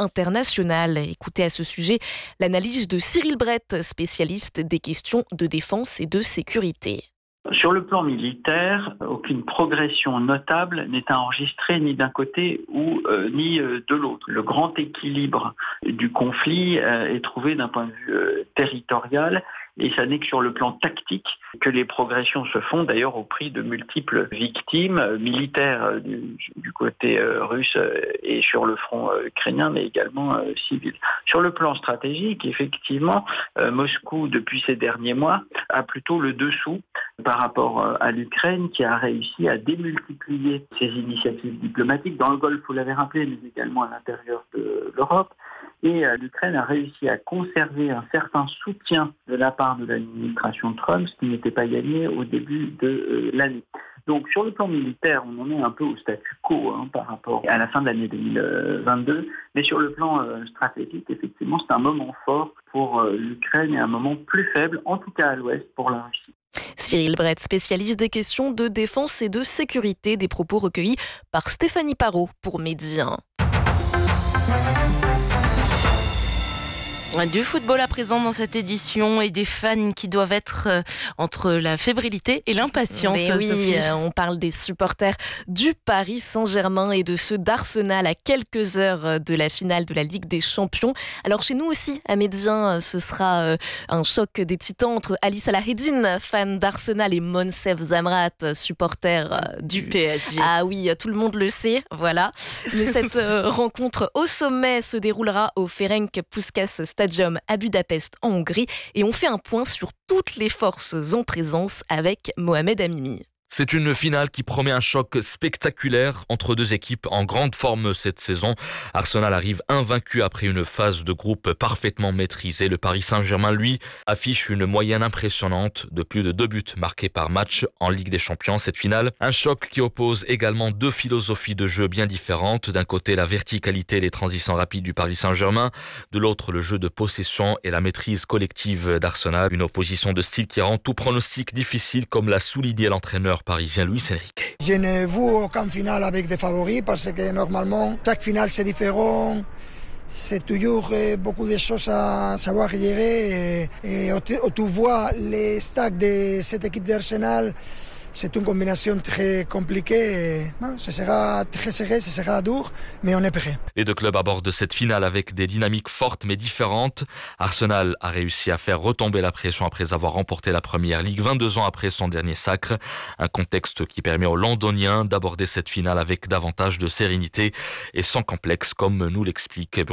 international. Écoutez à ce sujet l'analyse de Cyril Brett, spécialiste des questions de défense et de sécurité. Sur le plan militaire, aucune progression notable n'est enregistrée ni d'un côté ni de l'autre. Le grand équilibre du conflit est trouvé d'un point de vue territorial, et ça n'est que sur le plan tactique que les progressions se font, d'ailleurs au prix de multiples victimes militaires du côté russe et sur le front ukrainien, mais également civiles. Sur le plan stratégique, effectivement, Moscou, depuis ces derniers mois, a plutôt le dessous par rapport à l'Ukraine, qui a réussi à démultiplier ses initiatives diplomatiques dans le Golfe, vous l'avez rappelé, mais également à l'intérieur de l'Europe. Et l'Ukraine a réussi à conserver un certain soutien de la part de l'administration Trump, ce qui n'était pas gagné au début de l'année. Donc sur le plan militaire, on en est un peu au statu quo par rapport à la fin de l'année 2022. Mais sur le plan stratégique, effectivement, c'est un moment fort pour l'Ukraine et un moment plus faible, en tout cas à l'ouest, pour la Russie. Cyril Brett, spécialiste des questions de défense et de sécurité, des propos recueillis par Stéphanie Parot pour Midi 1. Du football à présent dans cette édition et des fans qui doivent être entre la fébrilité et l'impatience. Mais oui, on parle des supporters du Paris Saint-Germain et de ceux d'Arsenal à quelques heures de la finale de la Ligue des Champions. Alors chez nous aussi, à Médien, ce sera un choc des titans entre Ali Salahedine, fan d'Arsenal, et Monsef Zamrat, supporter du PSG. Ah oui, tout le monde le sait, voilà. Mais cette rencontre au sommet se déroulera au Ferenc Puskás Stadium à Budapest en Hongrie, et on fait un point sur toutes les forces en présence avec Mohamed Amimi. C'est une finale qui promet un choc spectaculaire entre deux équipes en grande forme cette saison. Arsenal arrive invaincu après une phase de groupe parfaitement maîtrisée. Le Paris Saint-Germain, lui, affiche une moyenne impressionnante de plus de 2 buts marqués par match en Ligue des Champions. Cette finale, un choc qui oppose également deux philosophies de jeu bien différentes. D'un côté, la verticalité et les transitions rapides du Paris Saint-Germain. De l'autre, le jeu de possession et la maîtrise collective d'Arsenal. Une opposition de style qui rend tout pronostic difficile, comme l'a souligné l'entraîneur parisien Luis Enrique. Je ne vois aucun final avec des favoris parce que normalement chaque finale c'est différent. C'est toujours beaucoup de choses à savoir gérer et tu vois les stacks de cette équipe d'Arsenal. C'est une combinaison très compliquée. Ce sera très serré, ce sera dur, mais on est prêt. Les deux clubs abordent cette finale avec des dynamiques fortes mais différentes. Arsenal a réussi à faire retomber la pression après avoir remporté la Première Ligue 22 ans après son dernier sacre. Un contexte qui permet aux Londoniens d'aborder cette finale avec davantage de sérénité et sans complexe, comme nous l'explique